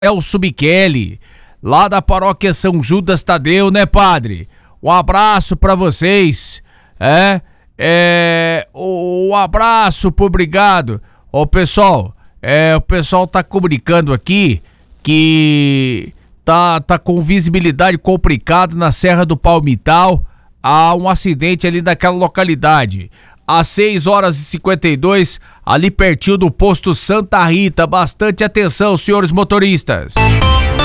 Elcio Michele, lá da paróquia São Judas Tadeu, né, padre? Um abraço pra vocês, um abraço, obrigado. Ô, pessoal, o pessoal tá comunicando aqui que tá com visibilidade complicada na Serra do Palmital. Há um acidente ali naquela localidade. Às 6h52, ali pertinho do posto Santa Rita. Bastante atenção, senhores motoristas.